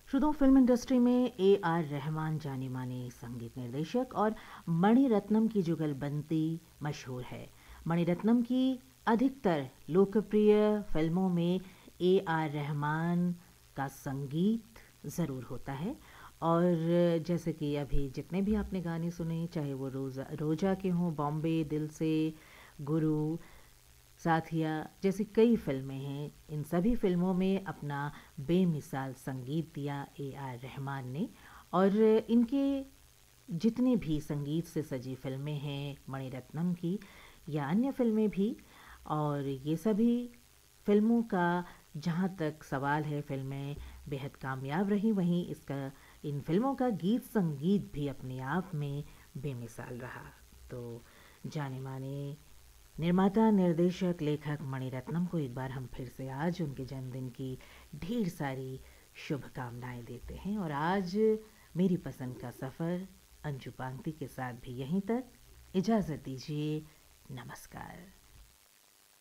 श्रोताओं, film industry में AR Rahman जाने माने संगीत निर्देशक और मणिरत्नम की जुगलबंदी मशहूर है। मणिरत्नम की अधिकतर लोकप्रिय फिल्मों में AR रहमान का संगीत ज़रूर होता है। और जैसे कि अभी जितने भी आपने गाने सुने, चाहे वो रोजा के हों, बॉम्बे, दिल से, गुरु, साथिया जैसी कई फिल्में हैं, इन सभी फिल्मों में अपना बेमिसाल संगीत दिया रहमान ने। और इनके जितने भी संगीत से सजी फिल्में हैं मणिरत्नम की या अन्य फिल्में भी, और ये सभी फिल्मों का जहाँ तक सवाल है, फिल्में बेहद कामयाब रही, वहीं इसका इन फिल्मों का गीत संगीत भी अपने आप में बेमिसाल रहा। तो जाने माने निर्माता, निर्देशक, लेखक मणिरत्नम को एक बार हम फिर से आज उनके जन्मदिन की ढेर सारी शुभकामनाएं देते हैं। और आज मेरी पसंद का सफ़र अंजू पांगती के साथ भी यहीं तक। इजाज़त दीजिए। नमस्कार।